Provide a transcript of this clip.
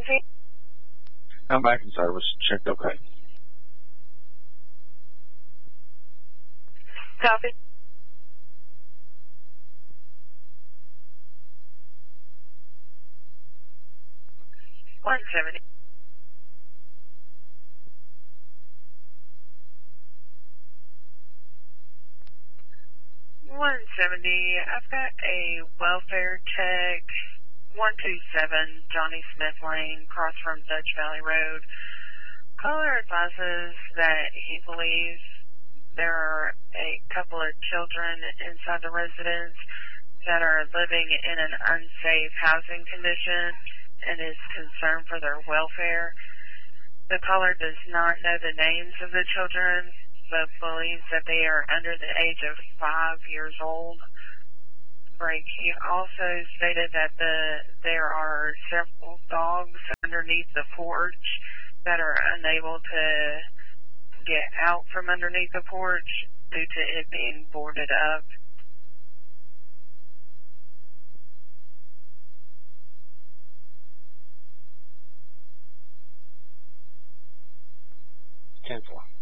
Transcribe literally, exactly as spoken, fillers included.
I'm back in service. Checked okay. Copy. one seventy. one seventy. I've got a welfare tech. one two seven Johnny Smith Lane, across from Dutch Valley Road. Caller advises that he believes there are a couple of children inside the residence that are living in an unsafe housing condition and is concerned for their welfare. The caller does not know the names of the children, but believes that they are under the age of five years old. Break. He also stated that the there are several dogs underneath the porch that are unable to get out from underneath the porch due to it being boarded up. ten four.